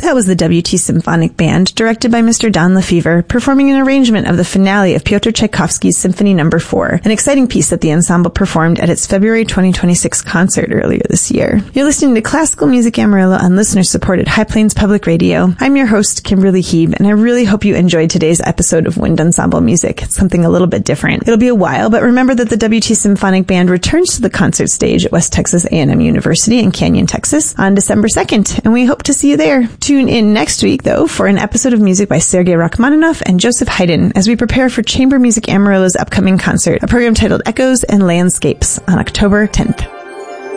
That was the WT Symphonic Band, directed by Mr. Don Lefevre, performing an arrangement of the finale of Pyotr Tchaikovsky's Symphony No. 4, an exciting piece that the ensemble performed at its February 2026 concert earlier this year. You're listening to Classical Music Amarillo on listener-supported High Plains Public Radio. I'm your host, Kimberly Heeb, and I really hope you enjoyed today's episode of Wind Ensemble Music. It's something a little bit different. It'll be a while, but remember that the WT Symphonic Band returns to the concert stage at West Texas A&M University in Canyon, Texas on December 2nd, and we hope to see you there. Tune in next week, though, for an episode of music by Sergei Rachmaninoff and Joseph Haydn as we prepare for Chamber Music Amarillo's upcoming concert, a program titled Echoes and Landscapes on October 10th.